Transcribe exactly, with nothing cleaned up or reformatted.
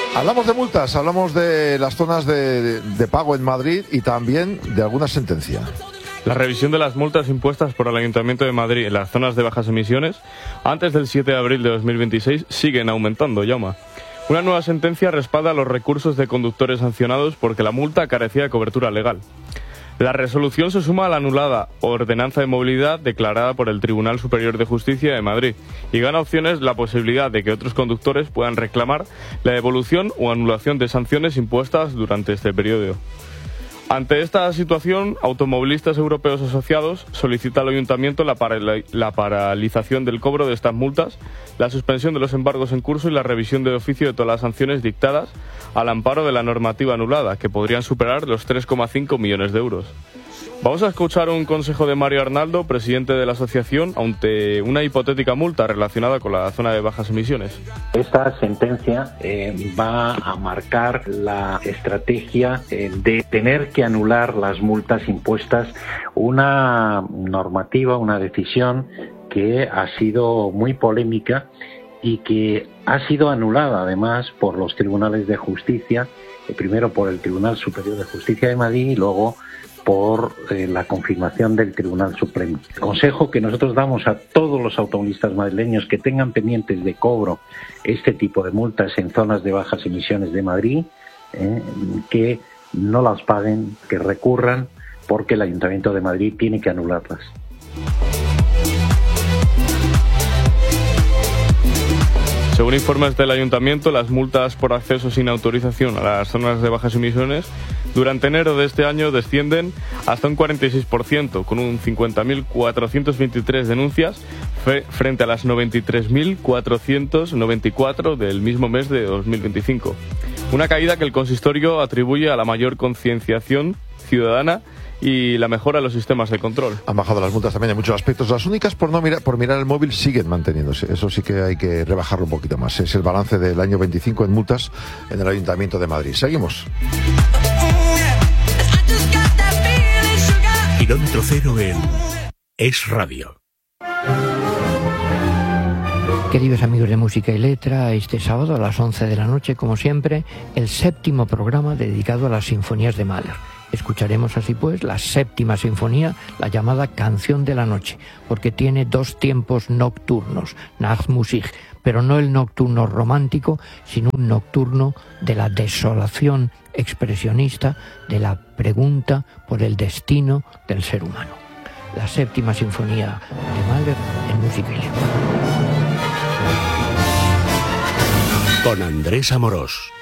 Hablamos de multas, hablamos de las zonas de, de pago en Madrid y también de alguna sentencia. La revisión de las multas impuestas por el Ayuntamiento de Madrid en las zonas de bajas emisiones antes del siete de abril de dos mil veintiséis siguen aumentando, Jaume. Una nueva sentencia respalda los recursos de conductores sancionados porque la multa carecía de cobertura legal. La resolución se suma a la anulada ordenanza de movilidad declarada por el Tribunal Superior de Justicia de Madrid y gana opciones la posibilidad de que otros conductores puedan reclamar la devolución o anulación de sanciones impuestas durante este periodo. Ante esta situación, Automovilistas Europeos Asociados solicita al Ayuntamiento la, paral- la paralización del cobro de estas multas, la suspensión de los embargos en curso y la revisión de oficio de todas las sanciones dictadas al amparo de la normativa anulada, que podrían superar los tres coma cinco millones de euros. Vamos a escuchar un consejo de Mario Arnaldo, presidente de la asociación, ante una hipotética multa relacionada con la zona de bajas emisiones. Esta sentencia eh, va a marcar la estrategia eh, de tener que anular las multas impuestas, una normativa, una decisión que ha sido muy polémica y que ha sido anulada además por los tribunales de justicia, eh, primero por el Tribunal Superior de Justicia de Madrid y luego por eh, la confirmación del Tribunal Supremo. El consejo que nosotros damos a todos los automovilistas madrileños que tengan pendientes de cobro este tipo de multas en zonas de bajas emisiones de Madrid, eh, que no las paguen, que recurran, porque el Ayuntamiento de Madrid tiene que anularlas. Según informes del Ayuntamiento, las multas por acceso sin autorización a las zonas de bajas emisiones durante enero de este año descienden hasta un cuarenta y seis por ciento, con un cincuenta mil cuatrocientas veintitrés denuncias fe- frente a las noventa y tres mil cuatrocientas noventa y cuatro del mismo mes de dos mil veinticinco. Una caída que el consistorio atribuye a la mayor concienciación ciudadana y la mejora de los sistemas de control. Han bajado las multas también en muchos aspectos. Las únicas por no mirar, por mirar el móvil siguen manteniéndose. Eso sí que hay que rebajarlo un poquito más. Es el balance del año veinticinco en multas en el Ayuntamiento de Madrid. Seguimos. Kilómetro cero en Es Radio. Queridos amigos de Música y Letra, este sábado a las once de la noche, como siempre, el séptimo programa dedicado a las sinfonías de Mahler. Escucharemos así pues la séptima sinfonía, la llamada Canción de la Noche, porque tiene dos tiempos nocturnos, Nachtmusik, pero no el nocturno romántico, sino un nocturno de la desolación expresionista, de la pregunta por el destino del ser humano. La séptima sinfonía de Mahler en Música y Letra. Con Andrés Amorós.